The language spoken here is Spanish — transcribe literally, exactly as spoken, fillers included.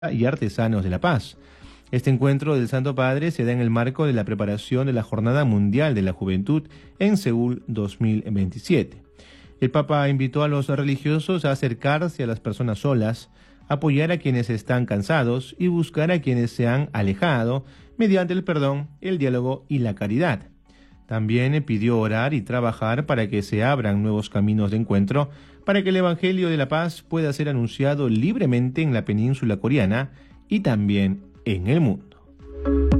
y artesanos de la paz. Este encuentro del Santo Padre se da en el marco de la preparación de la Jornada Mundial de la Juventud en Seúl dos mil veintisiete. El Papa invitó a los religiosos a acercarse a las personas solas, apoyar a quienes están cansados y buscar a quienes se han alejado mediante el perdón, el diálogo y la caridad. También pidió orar y trabajar para que se abran nuevos caminos de encuentro, para que el Evangelio de la Paz pueda ser anunciado libremente en la península coreana y también en el mundo.